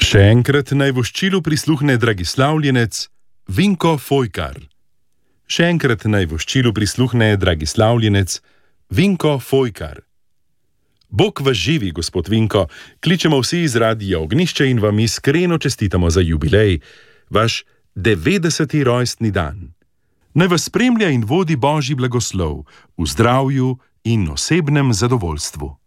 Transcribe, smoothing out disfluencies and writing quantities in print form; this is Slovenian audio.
Še enkrat naj voščilu prisluhne dragislavljenec Vinko Fojkar. Še enkrat naj voščilu prisluhne dragislavljenec Vinko Fojkar. Bog vas živi, gospod Vinko, kličemo vsi iz Radia Ognjišče in vam iskreno čestitamo za jubilej, vaš 90. rojstni dan. Naj vas spremlja in vodi Božji blagoslov v zdravju in osebnem zadovoljstvu.